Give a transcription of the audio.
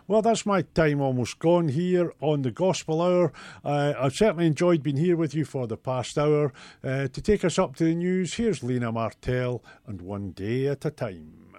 Well, that's my time almost gone here on the Gospel Hour. I've certainly enjoyed being here with you for the past hour. To take us up to the news, here's Lena Martell and One Day at a Time.